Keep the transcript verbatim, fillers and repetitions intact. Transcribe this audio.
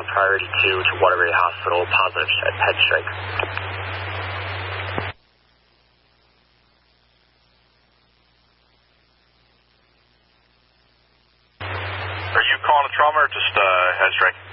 on priority two to Waterbury Hospital, positive head strike. Are you calling a trauma or just uh, head strike?